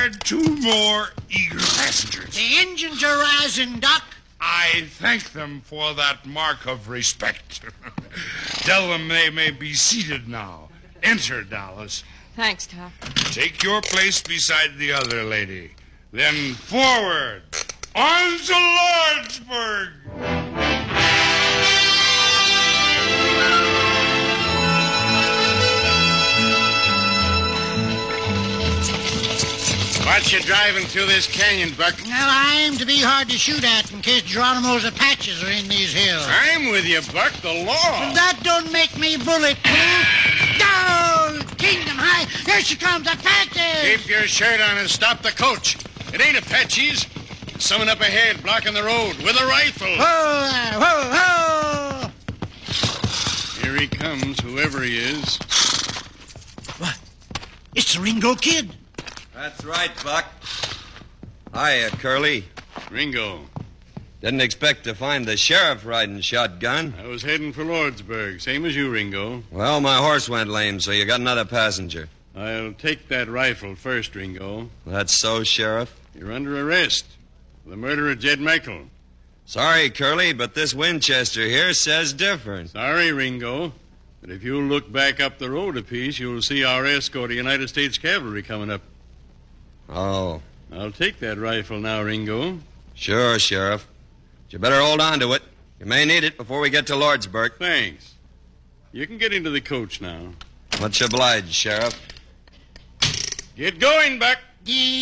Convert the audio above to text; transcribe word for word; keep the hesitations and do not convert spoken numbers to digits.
aboard two more eager passengers. The engines are rising, Doc. I thank them for that mark of respect. Tell them they may be seated now. Enter, Dallas. Thanks, Doc. Take your place beside the other lady. Then forward. On to Lordsburg. Watch you driving through this canyon, Buck. Well, I aim to be hard to shoot at in case Geronimo's Apaches are in these hills. I'm with you, Buck. The law. But that don't make me bulletproof. No! Kingdom High! Here she comes, Apaches! Keep your shirt on and stop the coach. It ain't Apaches. Someone up ahead blocking the road with a rifle. Whoa there! Whoa, whoa! Here he comes, whoever he is. What? It's the Ringo Kid. That's right, Buck. Hiya, Curly. Ringo. Didn't expect to find the sheriff riding shotgun. I was heading for Lordsburg, same as you, Ringo. Well, my horse went lame, so you got another passenger. I'll take that rifle first, Ringo. That's so, Sheriff? You're under arrest for the murder of Jed Michael. Sorry, Curly, but this Winchester here says different. Sorry, Ringo. But if you'll look back up the road a piece, you'll see our escort of United States Cavalry coming up. Oh. I'll take that rifle now, Ringo. Sure, Sheriff. But you better hold on to it. You may need it before we get to Lordsburg. Thanks. You can get into the coach now. Much obliged, Sheriff. Get going, Buck. Yeah.